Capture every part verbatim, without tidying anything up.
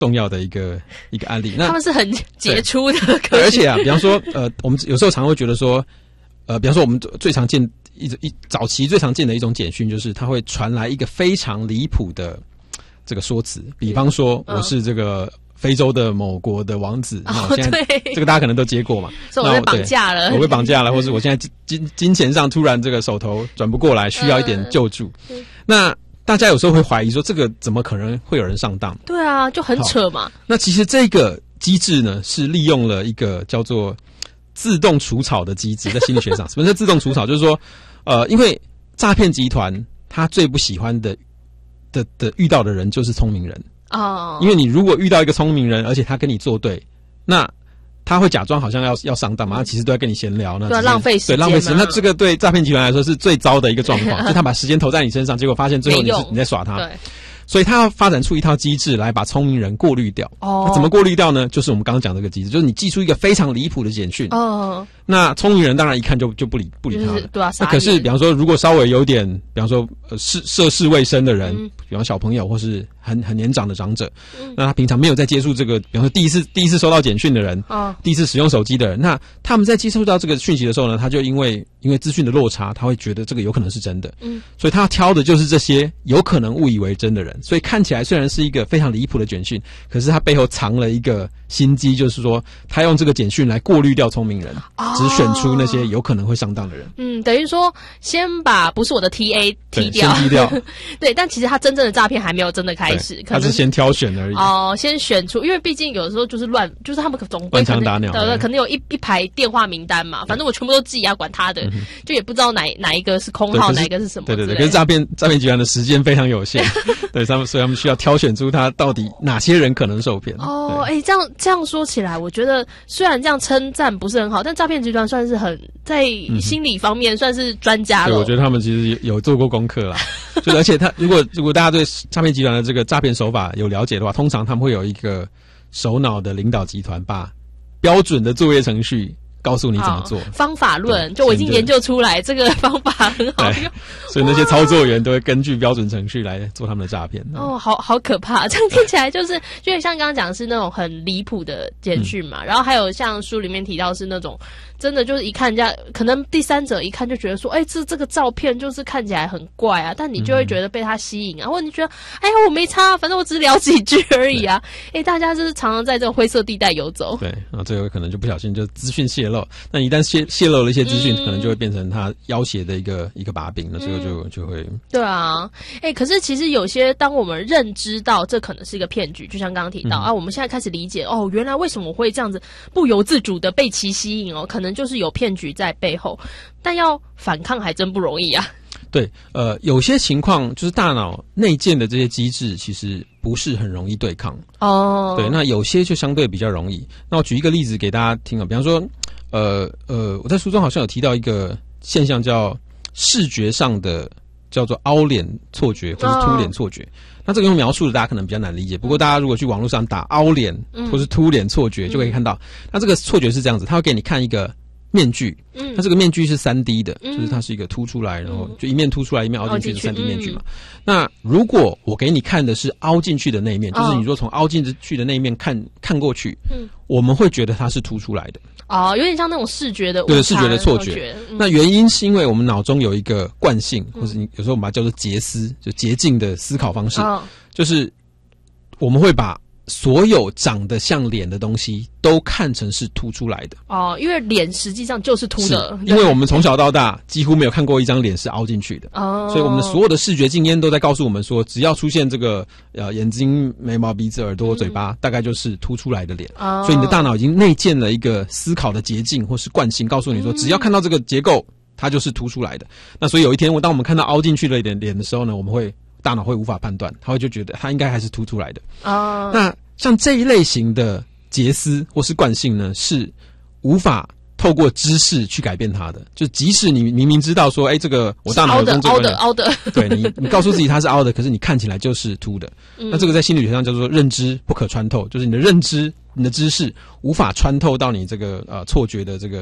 重要的一个一个案例。那他们是很杰出的科学， 而且啊，比方说，呃，我们有时候常会觉得说，呃，比方说我们最常见一一早期最常见的一种简讯，就是它会传来一个非常离谱的这个说辞，比方说我是这个非洲的某国的王子， 哦， 现在这个大家可能都接过嘛， 所以我被绑架了， 我被绑架了，或是我现在金金钱上突然这个手头转不过来，需要一点救助，嗯、那。大家有时候会怀疑说，这个怎么可能会有人上当？ 对啊，就很扯嘛。 那其实这个机制呢，是利用了一个叫做自动除草的机制，在心理学上，什么叫自动除草？就是说，呃，因为诈骗集团他最不喜欢的的的遇到的人就是聪明人哦。因为你如果遇到一个聪明人，而且他跟你作对，那他会假装好像要要上当嘛，他其实都在跟你闲聊呢， 对、啊，浪费时间， 对，浪费时间。那这个对诈骗集团来说是最糟的一个状况，就他把时间投在你身上，结果发现最后你是你在耍他。对。所以他要发展出一套机制来把聪明人过滤掉。哦，那怎么过滤掉呢？就是我们刚刚讲这个机制，就是你寄出一个非常离谱的简讯。哦，那聪明人当然一看就就不理不理他了。就是、 对啊， 那可是比方说，如果稍微有点，比方说呃涉涉世未深的人，嗯、比方小朋友或是很很年长的长者，嗯、那他平常没有在接触这个，比方说第一次第一次收到简讯的人，哦，第一次使用手机的人，那他们在接触到这个讯息的时候呢，他就因为因为资讯的落差，他会觉得这个有可能是真的。嗯，所以他要挑的就是这些有可能误以为真的人。所以看起来虽然是一个非常离谱的简讯，可是他背后藏了一个心机，就是说他用这个简讯来过滤掉聪明人，哦、只选出那些有可能会上当的人。 嗯，等于说先把不是我的 T A 踢掉， 先踢掉。 对，但其实他真正的诈骗还没有真的开始，可能他是先挑选而已。 哦，先选出，因为毕竟有的时候就是乱，就是他们总乱枪打鸟， 对，可能有一一排电话名单嘛，反正我全部都记啊，管他的，嗯、就也不知道哪哪一个是空号，哪一个是什么。 对对对，可是诈骗诈骗集团的时间非常有限，对他们，所以他们需要挑选出他到底哪些人可能受骗。 哦，哎、欸，这样这样说起来，我觉得虽然这样称赞不是很好，但诈骗集团算是很在心理方面算是专家了。 对，我觉得他们其实有做过功课啦。就而且他如果如果大家对诈骗集团的这个诈骗手法有了解的话，通常他们会有一个首脑的领导集团，把标准的作业程序告诉你怎么做， 方法论就我已经研究出来，这个方法很好用， 所以那些操作员都会根据标准程序来做他们的诈骗。 哦，好好可怕！这样听起来就是，就像刚刚讲的是那种很离谱的简讯嘛，嗯、然后还有像书里面提到是那种真的就是一看人家可能第三者一看就觉得说，哎、欸，这这个照片就是看起来很怪啊，但你就会觉得被他吸引啊，嗯、或者你觉得，哎呀，我没差，反正我只是聊几句而已啊。哎、欸，大家就是常常在这个灰色地带游走。 对，然后最后可能就不小心就资讯泄露，那一旦泄泄露了一些资讯，嗯、可能就会变成他要挟的一个一个把柄，那最后就就会。 对啊，哎、欸，可是其实有些当我们认知到这可能是一个骗局，就像刚刚提到、嗯、啊，我们现在开始理解哦，原来为什么我会这样子不由自主的被其吸引哦，可能就是有骗局在背后，但要反抗还真不容易啊。 对，呃，有些情况就是大脑内建的这些机制其实不是很容易对抗哦。对，那有些就相对比较容易。那我举一个例子给大家听啊，比方说，呃呃，我在书中好像有提到一个现象叫视觉上的叫做凹脸错觉或是凸脸错觉。哦、那这个用描述的大家可能比较难理解，不过大家如果去网络上打凹脸或是凸脸错觉，就可以看到，嗯、那这个错觉是这样子，它会给你看一个面具，嗯，那这个面具是 三 D 的，嗯、就是它是一个凸出来，然后就一面凸出来，一面凹进去的 三 D 面具嘛。嗯、那如果我给你看的是凹进去的那一面，哦、就是你说从凹进去的那一面看看过去，嗯，我们会觉得它是凸出来的。哦， 有点像那种视觉的误差， 对，视觉的错觉。嗯、那原因是因为我们脑中有一个惯性，或者你有时候我们把它叫做捷思，就捷径的思考方式，哦、就是我们会把所有长得像脸的东西都看成是凸出来的哦，因为脸实际上就是凸的， 因为我们从小到大几乎没有看过一张脸是凹进去的哦，所以我们的所有的视觉经验都在告诉我们说，只要出现这个呃眼睛、眉毛、鼻子、耳朵、嘴巴，嗯、大概就是凸出来的脸哦，所以你的大脑已经内建了一个思考的捷径或是惯性，告诉你说，只要看到这个结构，它就是凸出来的。那所以有一天，当我们看到凹进去的一点脸的时候呢，我们会大脑会无法判断，它会就觉得它应该还是凸出来的哦。那像这一类型的捷思或是惯性呢，是无法透过知识去改变它的。就即使你明明知道说，哎、欸，这个我大脑有跟这个凹的凹的，凹的对你，你告诉自己它是凹的，可是你看起来就是凸的。嗯、那这个在心理学上叫做认知不可穿透，就是你的认知、你的知识无法穿透到你这个呃错觉的这个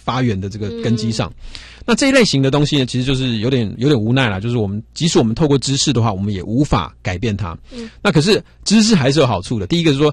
发源的这个根基上。嗯、那这一类型的东西呢，其实就是有点有点无奈啦，就是我们即使我们透过知识的话，我们也无法改变它。嗯、那可是知识还是有好处的。第一个是说，